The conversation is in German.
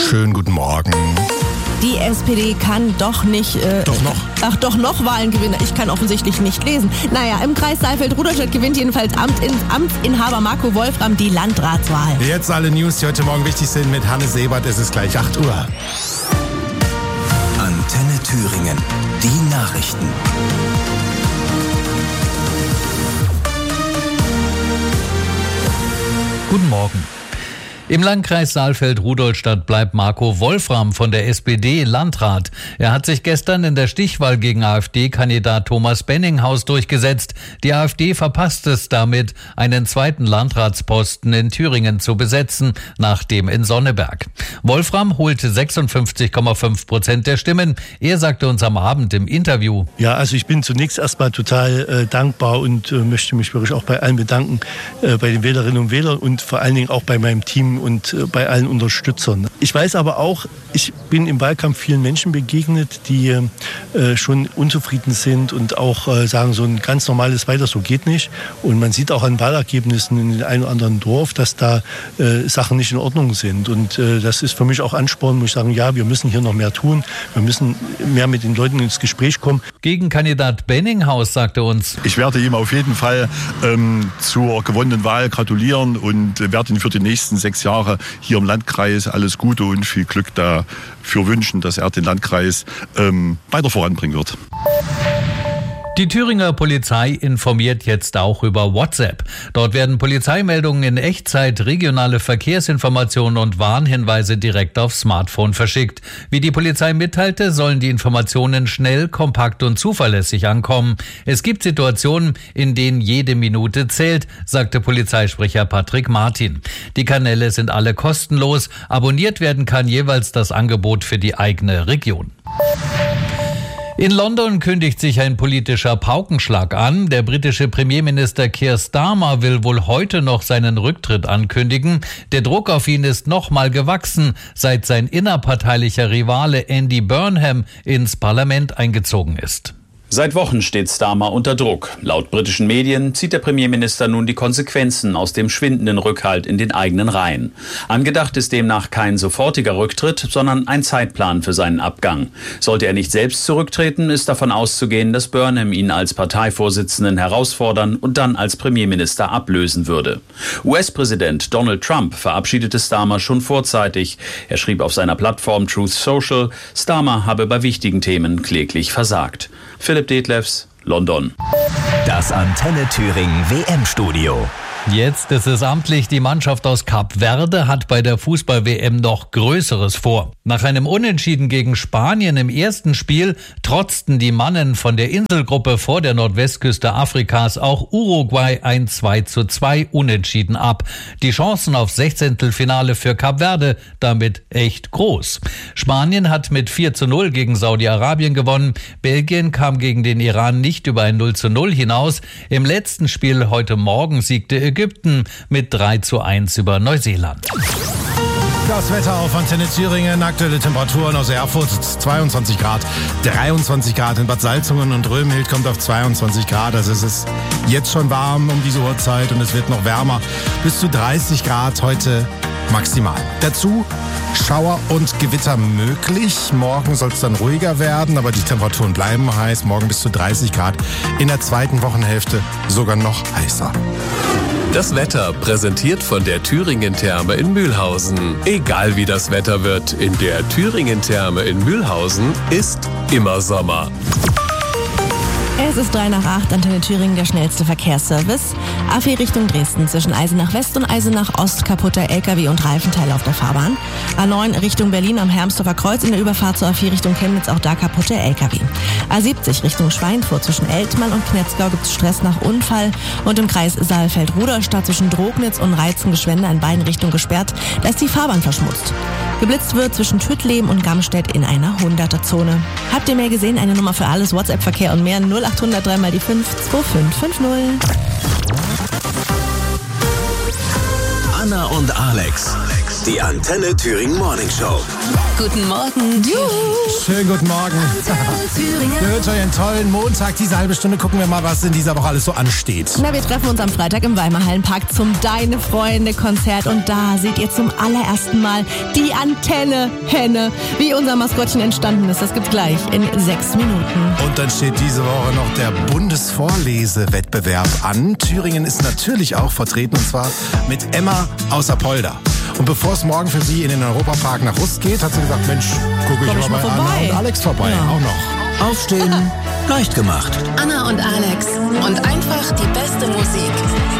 Schönen guten Morgen. Die SPD kann doch nicht... doch noch Wahlen gewinnen. Ich kann offensichtlich nicht lesen. Naja, im Kreis Saalfeld-Rudolstadt gewinnt jedenfalls Amtsinhaber Marco Wolfram die Landratswahl. Jetzt alle News, die heute Morgen wichtig sind mit Hannes Sebert. Es ist gleich 8 Uhr. Antenne Thüringen. Die Nachrichten. Guten Morgen. Im Landkreis Saalfeld-Rudolstadt bleibt Marco Wolfram von der SPD Landrat. Er hat sich gestern in der Stichwahl gegen AfD-Kandidat Thomas Benninghaus durchgesetzt. Die AfD verpasst es damit, einen zweiten Landratsposten in Thüringen zu besetzen, nach dem in Sonneberg. Wolfram holte 56,5% der Stimmen. Er sagte uns am Abend im Interview: Ja, also ich bin zunächst erstmal total dankbar und möchte mich wirklich auch bei allen bedanken, bei den Wählerinnen und Wählern und vor allen Dingen auch bei meinem Team und bei allen Unterstützern. Ich weiß aber auch, ich bin im Wahlkampf vielen Menschen begegnet, die schon unzufrieden sind und auch sagen, so ein ganz normales Weiter, so geht nicht. Und man sieht auch an Wahlergebnissen in dem einen oder anderen Dorf, dass da Sachen nicht in Ordnung sind. Und das ist für mich auch Ansporn, muss ich sagen, ja, wir müssen hier noch mehr tun. Wir müssen mehr mit den Leuten ins Gespräch kommen. Gegenkandidat Benninghaus sagte uns: Ich werde ihm auf jeden Fall zur gewonnenen Wahl gratulieren und werde ihn für die nächsten 6 Jahre hier im Landkreis alles Gute und viel Glück dafür wünschen, dass er den Landkreis weiter voranbringen wird. Die Thüringer Polizei informiert jetzt auch über WhatsApp. Dort werden Polizeimeldungen in Echtzeit, regionale Verkehrsinformationen und Warnhinweise direkt aufs Smartphone verschickt. Wie die Polizei mitteilte, sollen die Informationen schnell, kompakt und zuverlässig ankommen. Es gibt Situationen, in denen jede Minute zählt, sagte Polizeisprecher Patrick Martin. Die Kanäle sind alle kostenlos. Abonniert werden kann jeweils das Angebot für die eigene Region. In London kündigt sich ein politischer Paukenschlag an. Der britische Premierminister Keir Starmer will wohl heute noch seinen Rücktritt ankündigen. Der Druck auf ihn ist nochmal gewachsen, seit sein innerparteilicher Rivale Andy Burnham ins Parlament eingezogen ist. Seit Wochen steht Starmer unter Druck. Laut britischen Medien zieht der Premierminister nun die Konsequenzen aus dem schwindenden Rückhalt in den eigenen Reihen. Angedacht ist demnach kein sofortiger Rücktritt, sondern ein Zeitplan für seinen Abgang. Sollte er nicht selbst zurücktreten, ist davon auszugehen, dass Burnham ihn als Parteivorsitzenden herausfordern und dann als Premierminister ablösen würde. US-Präsident Donald Trump verabschiedete Starmer schon vorzeitig. Er schrieb auf seiner Plattform Truth Social, Starmer habe bei wichtigen Themen kläglich versagt. Philipp Detlefs, London. Das Antenne Thüringen WM-Studio. Jetzt ist es amtlich, die Mannschaft aus Kap Verde hat bei der Fußball-WM noch Größeres vor. Nach einem Unentschieden gegen Spanien im ersten Spiel trotzten die Mannen von der Inselgruppe vor der Nordwestküste Afrikas auch Uruguay ein 2:2 Unentschieden ab. Die Chancen auf 16. für Kap Verde damit echt groß. Spanien hat mit 4:0 gegen Saudi-Arabien gewonnen. Belgien kam gegen den Iran nicht über ein 0:0 hinaus. Im letzten Spiel heute Morgen siegte Ägypten mit 3:1 über Neuseeland. Das Wetter auf Antenne Thüringen, aktuelle Temperaturen aus Erfurt 22 Grad, 23 Grad in Bad Salzungen und Römhild kommt auf 22 Grad. Also es ist jetzt schon warm um diese Uhrzeit und es wird noch wärmer. Bis zu 30 Grad heute maximal. Dazu Schauer und Gewitter möglich. Morgen soll es dann ruhiger werden, aber die Temperaturen bleiben heiß. Morgen bis zu 30 Grad. In der zweiten Wochenhälfte sogar noch heißer. Das Wetter präsentiert von der Thüringen-Therme in Mühlhausen. Egal wie das Wetter wird, in der Thüringen-Therme in Mühlhausen ist immer Sommer. Es ist 7:03, Antenne Thüringen, der schnellste Verkehrsservice. A4 Richtung Dresden zwischen Eisenach West und Eisenach Ost kaputter LKW und Reifenteile auf der Fahrbahn. A9 Richtung Berlin am Hermsdorfer Kreuz in der Überfahrt zur A4 Richtung Chemnitz, auch da kaputte LKW. A70 Richtung Schweinfurt zwischen Eltmann und Knetzgau gibt es Stress nach Unfall und im Kreis Saalfeld-Rudolstadt zwischen Drognitz und Reizengeschwende in beiden Richtungen gesperrt. Da ist die Fahrbahn verschmutzt. Geblitzt wird zwischen Tüttleben und Gamstedt in einer 100er-Zone. Habt ihr mehr gesehen? Eine Nummer für alles, WhatsApp-Verkehr und mehr 0800 3 mal die 5 2550. Anna und Alex Die Antenne Thüringen Morning Show. Guten Morgen. Schönen guten Morgen. Wir wünschen euch einen tollen Montag. Diese halbe Stunde gucken wir mal, was in dieser Woche alles so ansteht. Na, wir treffen uns am Freitag im Weimar Hallenpark zum Deine Freunde Konzert und da seht ihr zum allerersten Mal die Antenne-Henne. Wie unser Maskottchen entstanden ist, das gibt's gleich in 6 Minuten. Und dann steht diese Woche noch der Bundesvorlesewettbewerb an. Thüringen ist natürlich auch vertreten, und zwar mit Emma aus Apolda. Und bevor es morgen für sie in den Europapark nach Rust geht, hat sie gesagt, Mensch, gucke ich mal bei Anna und Alex vorbei. Ja. Auch noch. Aufstehen, leicht gemacht. Anna und Alex und einfach die beste Musik.